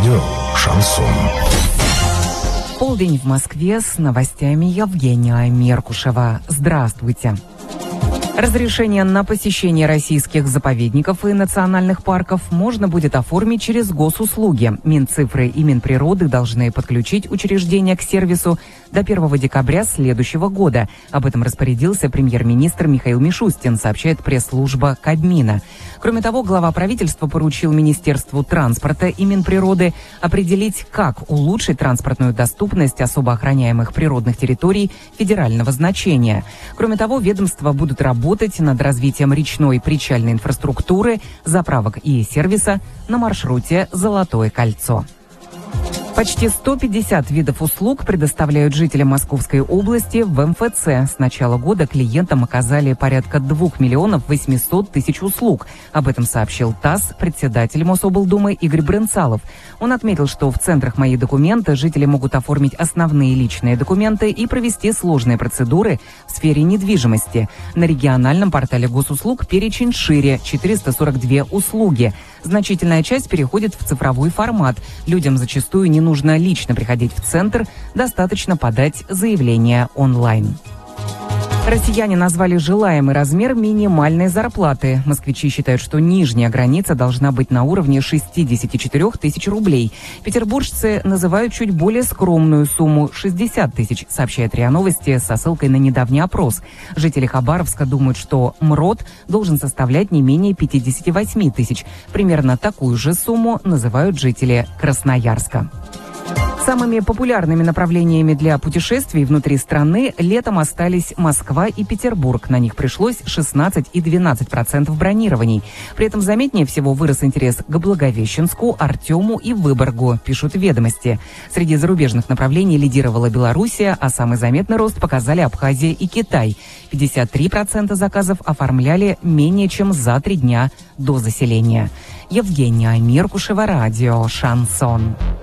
Радио «Шансон». Полдень в Москве, с новостями Евгения Меркушева. Здравствуйте. Разрешение на посещение российских заповедников и национальных парков можно будет оформить через госуслуги. Минцифры и Минприроды должны подключить учреждения к сервису до 1 декабря следующего года. Об этом распорядился премьер-министр Михаил Мишустин, сообщает пресс-служба Кабмина. Кроме того, глава правительства поручил Министерству транспорта и Минприроды определить, как улучшить транспортную доступность особо охраняемых природных территорий федерального значения. Кроме того, ведомства будут работать над развитием речной причальной инфраструктуры, заправок и сервиса на маршруте «Золотое кольцо». Почти 150 видов услуг предоставляют жителям Московской области в МФЦ. С начала года клиентам оказали порядка 2 миллионов 800 тысяч услуг. Об этом сообщил ТАСС председатель Мособлдумы Игорь Брынцалов. Он отметил, что в центрах «Мои документы» жители могут оформить основные личные документы и провести сложные процедуры в сфере недвижимости. На региональном портале госуслуг перечень шире – 442 услуги. Значительная часть переходит в цифровой формат. Людям зачастую не нужно лично приходить в центр, достаточно подать заявление онлайн. Россияне назвали желаемый размер минимальной зарплаты. Москвичи считают, что нижняя граница должна быть на уровне 64 тысяч рублей. Петербуржцы называют чуть более скромную сумму – 60 тысяч, сообщает РИА Новости со ссылкой на недавний опрос. Жители Хабаровска думают, что МРОТ должен составлять не менее 58 тысяч. Примерно такую же сумму называют жители Красноярска. Самыми популярными направлениями для путешествий внутри страны летом остались Москва и Петербург. На них пришлось 16 и 12% бронирований. При этом заметнее всего вырос интерес к Благовещенску, Артему и Выборгу, пишут «Ведомости». Среди зарубежных направлений лидировала Белоруссия, а самый заметный рост показали Абхазия и Китай. 53% заказов оформляли менее чем за 3 дня до заселения. Евгения Меркушева, радио «Шансон».